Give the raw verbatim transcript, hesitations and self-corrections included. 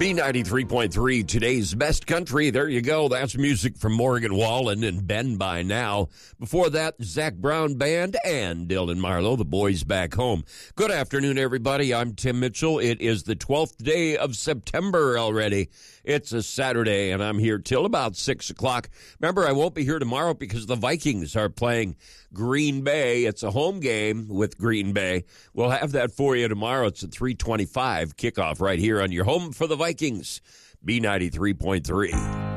B ninety-three point three, today's best country. There you go. That's music from Morgan Wallen and Ben By Now. Before that, Zach Brown Band and Dylan Marlowe, the boys back home. Good afternoon, everybody. I'm Tim Mitchell. It is the twelfth day of September already. It's a Saturday, and I'm here till about six o'clock. Remember, I won't be here tomorrow because the Vikings are playing Green Bay. It's a home game with Green Bay. We'll have that for you tomorrow. It's a three twenty-five kickoff right here on your home for the Vikings, B ninety-three point three.